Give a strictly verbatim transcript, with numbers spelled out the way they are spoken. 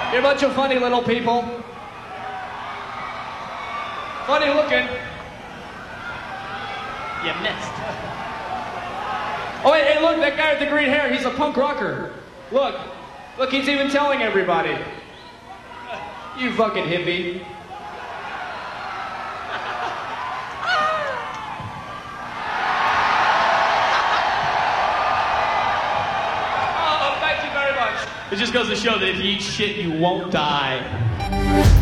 You're a bunch of funny little people. Funny looking. You missed. Oh, wait, hey, look, that guy with the green hair, he's a punk rocker. Look, look, he's even telling everybody. You fucking hippie. Oh, thank you very much. It just goes to show that if you eat shit, you won't die.